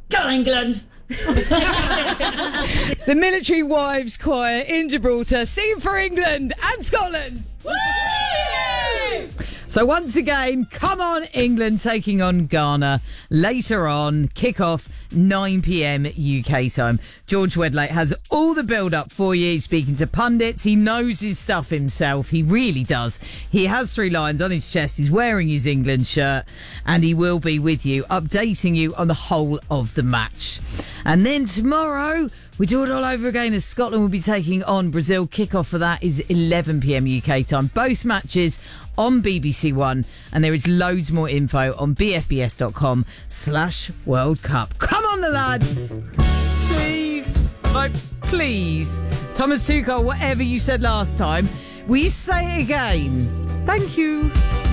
Go England! The Military Wives Choir in Gibraltar singing for England and Scotland. Woo! So once again, come on England taking on Ghana later on, kick-off 9 p.m. UK time. George Wedlake has all the build-up for you. He's speaking to pundits. He knows his stuff himself. He really does. He has 3 lions on his chest. He's wearing his England shirt and he will be with you, updating you on the whole of the match. And then tomorrow, we do it all over again as Scotland will be taking on Brazil. Kickoff for that is 11 p.m. UK time. Both matches on BBC One, and there is loads more info on bfbs.com/World Cup. Come on, the lads! Please, please. Thomas Tuchel, whatever you said last time, will you say it again? Thank you.